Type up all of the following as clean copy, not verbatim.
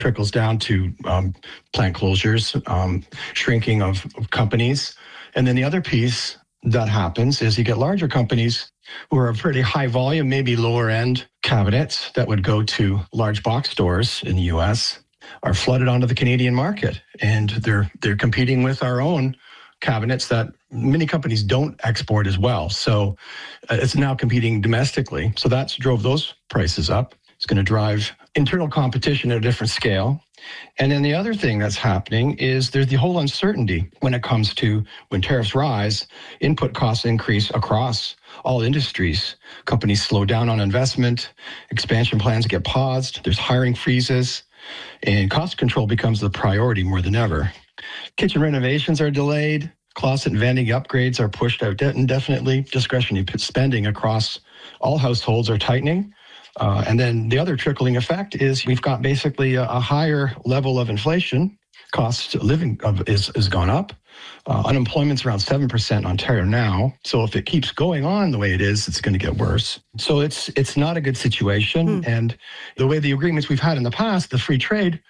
trickles down to plant closures, shrinking of companies. And then the other piece that happens is you get larger companies who are pretty high volume, maybe lower end cabinets that would go to large box stores in the US are flooded onto the Canadian market. And they're competing with our own cabinets that many companies don't export as well. So it's now competing domestically. So that's drove those prices up. It's going to drive internal competition at a different scale. And then the other thing that's happening is there's the whole uncertainty when it comes to when tariffs rise, input costs increase across all industries. Companies slow down on investment, expansion plans get paused, there's hiring freezes, and cost control becomes the priority more than ever. Kitchen renovations are delayed, closet and vanity upgrades are pushed out indefinitely, discretionary spending across all households are tightening. And then the other trickling effect is we've got basically a higher level of inflation. Cost of living is gone up. Unemployment's around 7% in Ontario now. So if it keeps going on the way it is, it's going to get worse. So it's not a good situation. And the way the agreements we've had in the past, the free trade,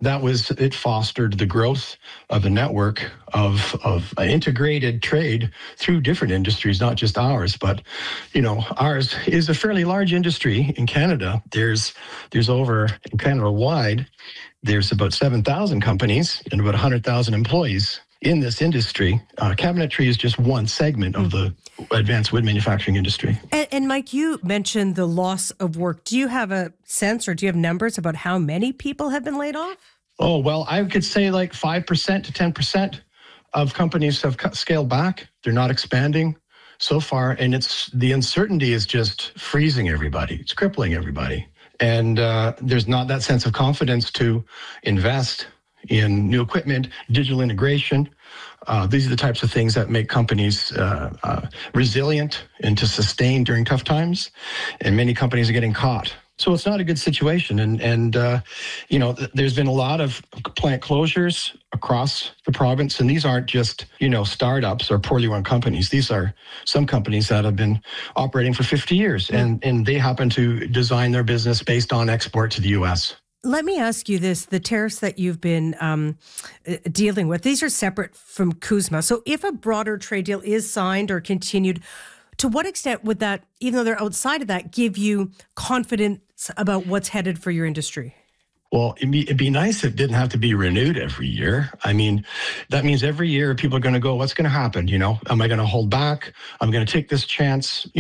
it fostered the growth of a network of integrated trade through different industries, not just ours, but ours is a fairly large industry in Canada. There's over in Canada wide, there's about 7,000 companies and about 100,000 employees in this industry. Cabinetry is just one segment of the advanced wood manufacturing industry. And Mike, you mentioned the loss of work. Do you have a sense or do you have numbers about how many people have been laid off? Oh, well, I could say like 5% to 10% of companies have scaled back. They're not expanding so far. And the uncertainty is just freezing everybody. It's crippling everybody. And there's not that sense of confidence to invest in new equipment, digital integration. These are the types of things that make companies resilient and to sustain during tough times. And many companies are getting caught. So it's not a good situation. And there's been a lot of plant closures across the province. And these aren't just, startups or poorly run companies. These are some companies that have been operating for 50 years. And they happen to design their business based on export to the U.S. Let me ask you this. The tariffs that you've been dealing with, these are separate from CUSMA. So if a broader trade deal is signed or continued, to what extent would that, even though they're outside of that, give you confidence about what's headed for your industry? Well, it'd be nice if it didn't have to be renewed every year. I mean, that means every year people are going to go, what's going to happen? Am I going to hold back? I'm going to take this chance,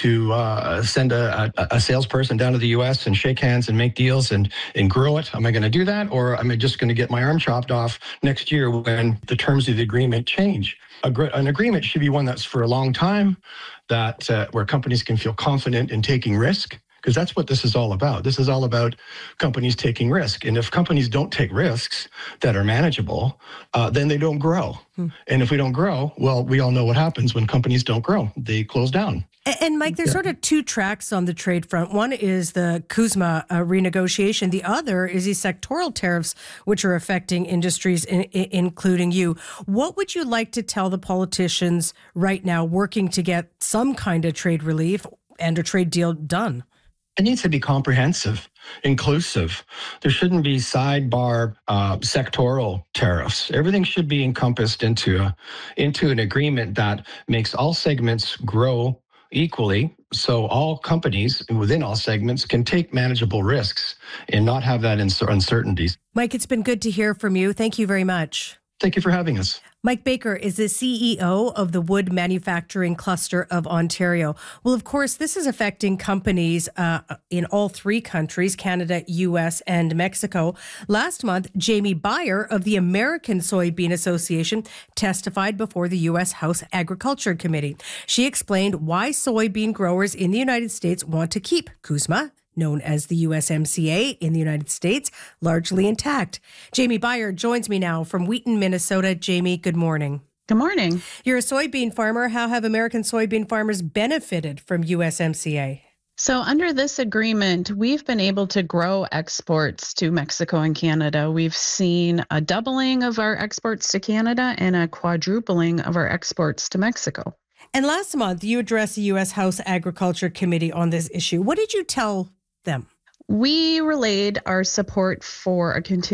to send a salesperson down to the U.S. and shake hands and make deals and grow it. Am I going to do that? Or am I just going to get my arm chopped off next year when the terms of the agreement change? An agreement should be one that's for a long time, that where companies can feel confident in taking risk. Because that's what this is all about. This is all about companies taking risk. And if companies don't take risks that are manageable, then they don't grow. And if we don't grow, well, we all know what happens when companies don't grow. They close down. And Mike, there's sort of two tracks on the trade front. One is the CUSMA renegotiation. The other is these sectoral tariffs, which are affecting industries, including you. What would you like to tell the politicians right now working to get some kind of trade relief and a trade deal done? It needs to be comprehensive, inclusive. There shouldn't be sidebar sectoral tariffs. Everything should be encompassed into an agreement that makes all segments grow equally, so all companies within all segments can take manageable risks and not have that uncertainties. Mike, it's been good to hear from you. Thank you very much. Thank you for having us. Mike Baker is the CEO of the Wood Manufacturing Cluster of Ontario. Well, of course, this is affecting companies in all three countries, Canada, U.S., and Mexico. Last month, Jamie Beyer of the American Soybean Association testified before the U.S. House Agriculture Committee. She explained why soybean growers in the United States want to keep CUSMA, known as the USMCA in the United States, largely intact. Jamie Beyer joins me now from Wheaton, Minnesota. Jamie, good morning. Good morning. You're a soybean farmer. How have American soybean farmers benefited from USMCA? So under this agreement, we've been able to grow exports to Mexico and Canada. We've seen a doubling of our exports to Canada and a quadrupling of our exports to Mexico. And last month, you addressed the U.S. House Agriculture Committee on this issue. What did you tell them? We relayed our support for a continued